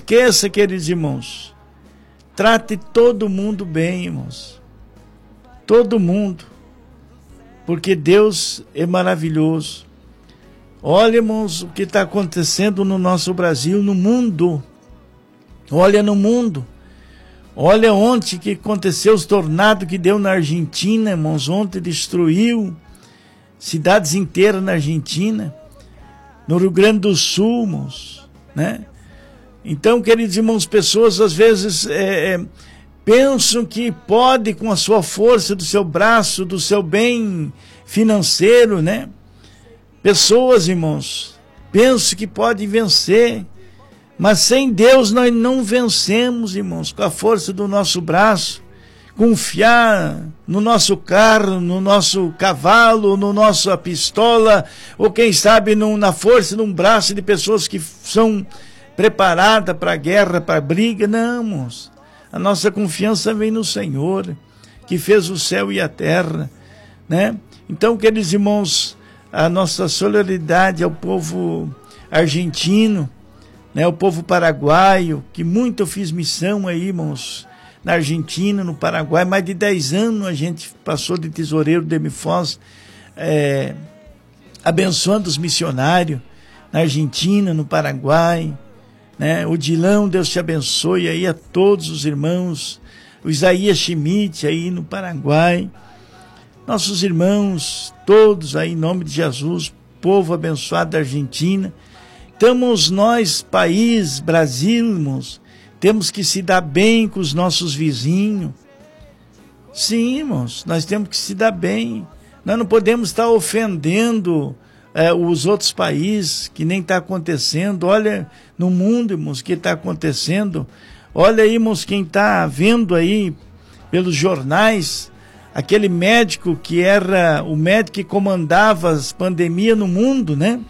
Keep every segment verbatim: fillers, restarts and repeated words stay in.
esqueça, queridos irmãos, trate todo mundo bem, irmãos. Todo mundo. Porque Deus é maravilhoso. Olha, irmãos, o que está acontecendo no nosso Brasil, no mundo. Olha no mundo. Olha ontem que aconteceu os tornados que deu na Argentina, irmãos. Ontem destruiu cidades inteiras na Argentina. No Rio Grande do Sul, irmãos, né? Então, queridos irmãos, pessoas às vezes é, é, pensam que pode, com a sua força, do seu braço, do seu bem financeiro, né? Pessoas, irmãos, pensam que pode vencer, mas sem Deus nós não vencemos, irmãos, com a força do nosso braço. Confiar no nosso carro, no nosso cavalo, no nossa pistola, ou quem sabe no, na força de um braço de pessoas que são preparadas para a guerra, para a briga. Não, irmãos. A nossa confiança vem no Senhor, que fez o céu e a terra, né? Então, queridos irmãos, a nossa solidariedade ao povo argentino, né? O povo paraguaio, que muito eu fiz missão aí, irmãos, na Argentina, no Paraguai, mais de dez anos a gente passou de tesoureiro de M F O S, é, abençoando os missionários na Argentina, no Paraguai, né? O Dilão, Deus te abençoe aí a todos os irmãos, o Isaías Schmidt aí no Paraguai, nossos irmãos, todos aí em nome de Jesus, povo abençoado da Argentina. Estamos nós, país, Brasil, irmãos, temos que se dar bem com os nossos vizinhos. Sim, irmãos, nós temos que se dar bem. Nós não podemos estar ofendendo é, os outros países, que nem está acontecendo. Olha no mundo, irmãos, o que está acontecendo. Olha aí, irmãos, quem está vendo aí pelos jornais, aquele médico que era o médico que comandava as pandemias no mundo, né?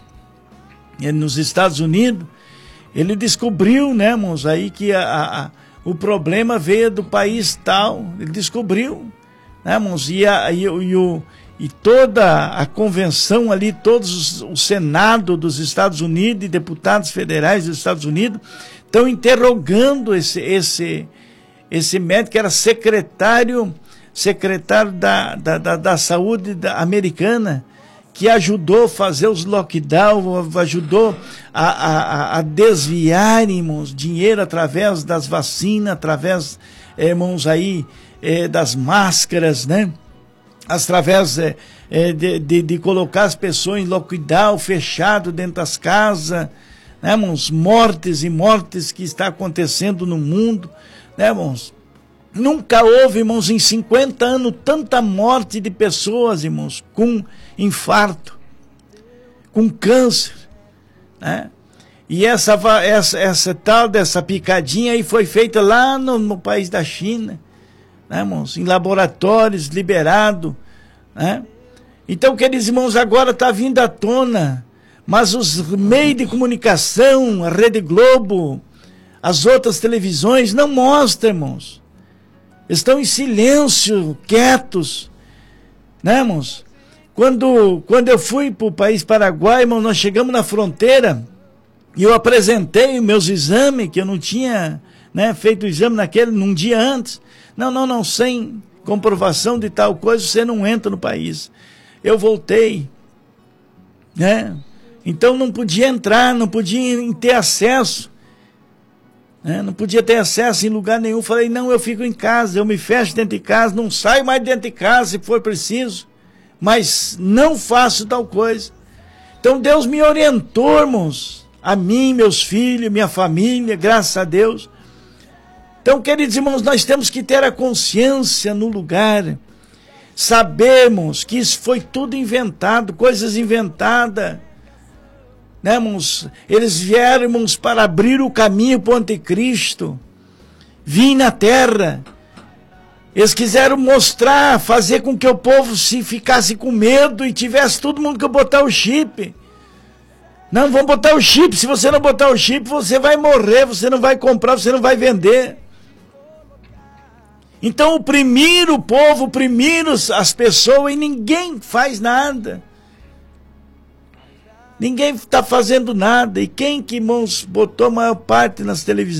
Nos Estados Unidos. Ele descobriu, né, irmãos, aí que a, a, o problema veio do país tal. Ele descobriu, né, irmãos, e, a, e, e, o, e toda a convenção ali, todos os, o Senado dos Estados Unidos e deputados federais dos Estados Unidos estão interrogando esse, esse, esse médico que era secretário, secretário da, da, da, da saúde da, americana, que ajudou a fazer os lockdown, ajudou a, a, a desviar, irmãos, dinheiro através das vacinas, através, irmãos, aí, é, das máscaras, né? Através é, é, de, de, de colocar as pessoas em lockdown, fechado dentro das casas, né, irmãos? Mortes e mortes que está acontecendo no mundo, né, irmãos? Nunca houve, irmãos, em cinquenta anos, tanta morte de pessoas, irmãos, com infarto, com câncer, né? E essa, essa, essa tal dessa picadinha aí foi feita lá no, no país da China, né, irmãos? Em laboratórios, liberado, né? Então, queridos irmãos, agora está vindo à tona, mas os meios de comunicação, a Rede Globo, as outras televisões, não mostram, irmãos. Estão em silêncio, quietos, né, irmãos? Quando, quando eu fui para o país Paraguai, irmão, nós chegamos na fronteira e eu apresentei os meus exames, que eu não tinha, né, feito o exame naquele, num dia antes. Não, não, não, sem comprovação de tal coisa, você não entra no país. Eu voltei, né? Então não podia entrar, não podia ter acesso. É, não podia ter acesso em lugar nenhum. Falei, não, eu fico em casa, eu me fecho dentro de casa, não saio mais dentro de casa se for preciso, mas não faço tal coisa. Então Deus me orientou, irmãos, a mim, meus filhos, minha família, graças a Deus. Então, queridos irmãos, nós temos que ter a consciência no lugar, sabemos que isso foi tudo inventado, coisas inventadas, né, irmãos? Eles vieram, irmãos, para abrir o caminho para o anticristo vir na terra. Eles quiseram mostrar, fazer com que o povo se ficasse com medo e tivesse todo mundo que botar o chip. Não, vão botar o chip. Se você não botar o chip, você vai morrer, você não vai comprar, você não vai vender. Então oprimiram o povo, oprimiram as pessoas e ninguém faz nada. Ninguém está fazendo nada. E quem que, irmãos, botou a maior parte nas televisões?